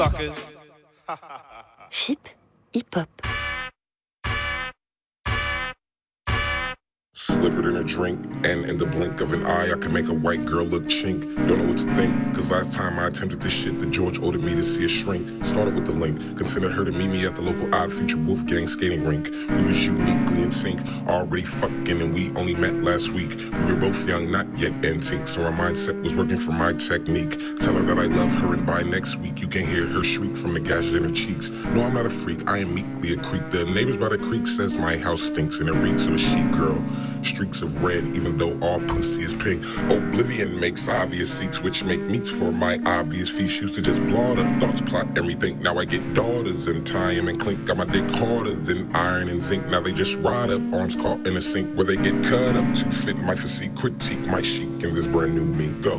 Chip hip-hop. Slip it in a drink, and in the blink of an eye, I can make a white girl look chink. Don't know what to think, cause last time I attempted this shit, the George ordered me to see a shrink. Started with the link, considered her to meet me at the local Odd Future Wolfgang skating rink. We was uniquely in sync, already fucking, and we only met last week. We were both young, not yet antique, so our mindset was working for my technique. Tell her that I love her, and by next week, you can hear her shriek from the gashes in her cheeks. No, I'm not a freak, I am meekly a creep. The neighbors by the creek says my house stinks, and it reeks of a chic girl. Streaks of red, even though all pussy is pink. Oblivion makes obvious seeks, which make meats for my obvious feast. Used to just blot up thoughts, plot everything. Now I get daughters and tie 'em and clink. Got my dick harder than iron and zinc. Now they just ride up, arms caught in a sink where they get cut up to fit my physique. Critique my chic in this brand new mink. Go.